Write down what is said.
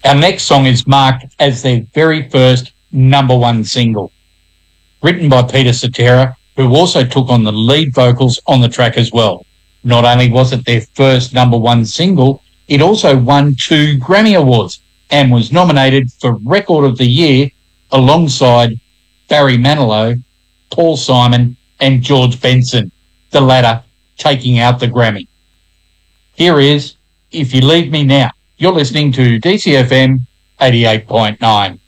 Our next song is marked as their very first number one single. Written by Peter Cetera, who also took on the lead vocals on the track as well. Not only was it their first number one single, it also won 2 Grammy Awards and was nominated for Record of the Year alongside Barry Manilow, Paul Simon and George Benson, the latter taking out the Grammy. Here is If You Leave Me Now. You're listening to DCFM 88.9.